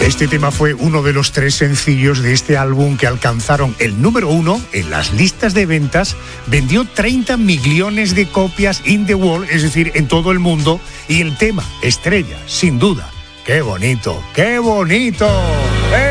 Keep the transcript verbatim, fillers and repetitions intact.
Este tema fue uno de los tres sencillos de este álbum que alcanzaron el número uno en las listas de ventas. Vendió treinta millones de copias in the world, es decir, en todo el mundo. Y el tema, estrella, sin duda. ¡Qué bonito! ¡Qué bonito!